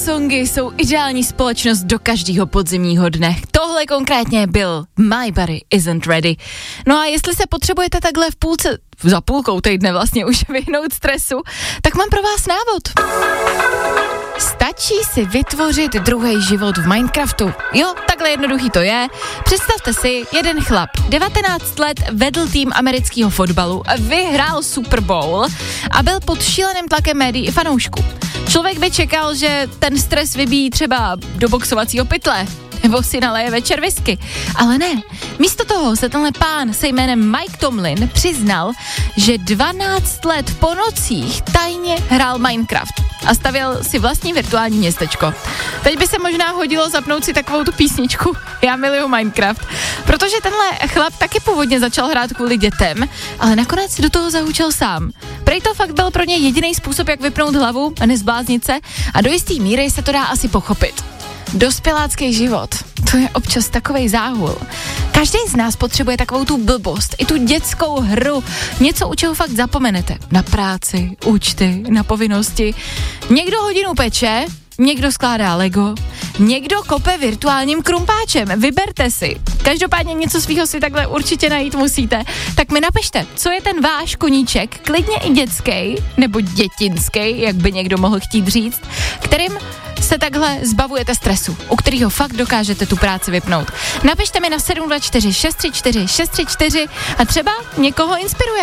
songy jsou ideální společnost do každého podzimního dne. Tohle konkrétně byl My Body Isn't Ready. No a jestli se potřebujete takhle za půlkou týdne vlastně už vyhnout stresu, tak mám pro vás návod. Stačí si vytvořit druhý život v Minecraftu. Jo, takhle jednoduchý to je. Představte si, jeden chlap, 19 let, vedl tým amerického fotbalu, vyhrál Super Bowl a byl pod šíleným tlakem médií i fanoušků. Člověk by čekal, že ten stres vybíjí třeba do boxovacího pytle, nebo si naleje večer whisky. Ale ne, místo toho se tenhle pán se jménem Mike Tomlin přiznal, že 12 let po nocích tajně hrál Minecraft a stavěl si vlastní virtuální městečko. Teď by se možná hodilo zapnout si takovou tu písničku Já miluju Minecraft, protože tenhle chlap taky původně začal hrát kvůli dětem, ale nakonec do toho zahučel sám. Prej to fakt byl pro ně jediný způsob, jak vypnout hlavu a nezbláznit se, a do jistý míry se to dá asi pochopit. Dospělácký život, to je občas takovej záhul. Každý z nás potřebuje takovou tu blbost, i tu dětskou hru, něco, u čeho fakt zapomenete. Na práci, účty, na povinnosti. Někdo hodinu peče, někdo skládá Lego, někdo kope virtuálním krumpáčem. Vyberte si. Každopádně něco svýho si takhle určitě najít musíte. Tak mi napište, co je ten váš koníček, klidně i dětský, nebo dětinský, jak by někdo mohl chtít říct, kterým se takhle zbavujete stresu, u kterého fakt dokážete tu práci vypnout. Napište mi na 724 634 634 a třeba někoho inspiruje.